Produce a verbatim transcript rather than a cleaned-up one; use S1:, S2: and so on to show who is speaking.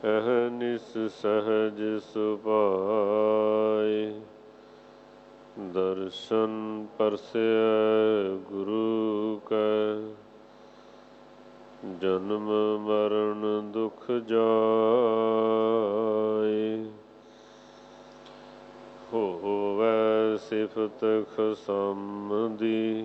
S1: ਅਹਨਿਸ ਸਹਜ ਸੁਭਾਏ। ਦਰਸ਼ਨ ਪਰਸੈ ਗੁਰੂ ਕੈ, ਜਨਮ ਮਰਨ ਦੁਖ ਜਾਏ। ਹੋਵੈ ਸਿਫਤ ਖਸਮ ਦੀ,